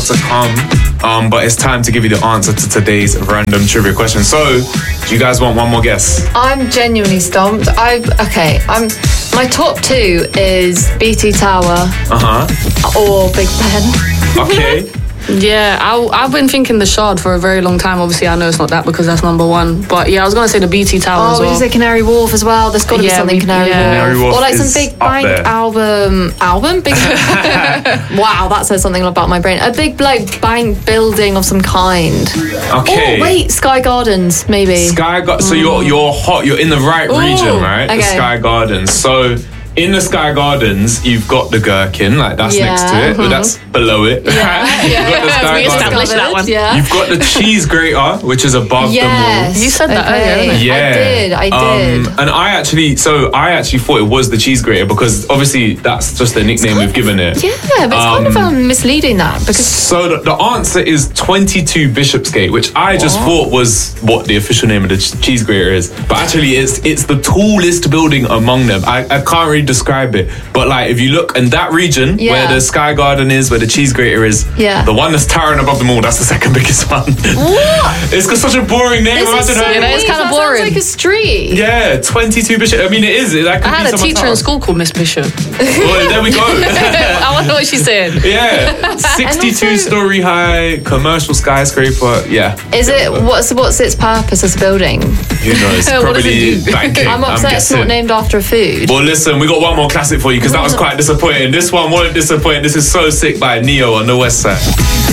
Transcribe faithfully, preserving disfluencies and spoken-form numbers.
to come. Um, but it's time to give you the answer to today's random trivia question. So, do you guys want one more guess? I'm genuinely stumped. I okay. I'm my top two is B T Tower Uh huh. or Big Ben. Okay. Yeah, I, I've been thinking the Shard for a very long time. Obviously, I know it's not that because that's number one. But yeah, I was going to say the B T Tower Oh, as we well. just say Canary Wharf as well. There's got to Yeah, be something we- Canary, yeah. Wharf. Canary Wharf Or like is some big up bank there. album. Album? Big. Wow, that says something about my brain. A big like bank building of some kind. Okay. Oh wait, Sky Gardens maybe. Sky Gar- So you're you're hot. You're in the right Ooh, region, right? The okay. Sky Gardens. So in the Sky Gardens, you've got the Gherkin, like that's Yeah, next to it, but that's below it. Yeah, You've got the Sky we Gardens. established that one. Yeah. You've got the Cheese Grater, which is above Yes. the mall. You said that okay. earlier, didn't you? Yeah, I did. I did. Um, and I actually, so I actually thought it was the Cheese Grater because obviously that's just the nickname we've given it. Yeah, but it's kind of um, misleading that because So the, the answer is twenty-two Bishopsgate, which I just thought was what the official name of the ch- cheese grater is. But actually, it's it's the tallest building among them. I, I can't really describe it. But like, if you look in that region Yeah. where the Sky Garden is, where the cheese grater is, Yeah. the one that's towering above them all, that's the second biggest one. what? It's got such a boring name. This is Imagine so having- Yeah, it's weird. kinda That boring. Sounds like a street. yeah, twenty-two Bishop. I mean, it is. That could I had be a someone's teacher in house. school called Miss Bishop. Well, there we go. I wonder what she said. Yeah, sixty-two also- story high commercial skyscraper. Yeah. Is it what's what's its purpose as a building? Who knows? What does Probably it do? banking. I'm upset it's guessing. not named after a food. Well, listen, we got one more classic for you because that was quite disappointing. This one wasn't disappointing. This is So Sick by Neo on the West Side.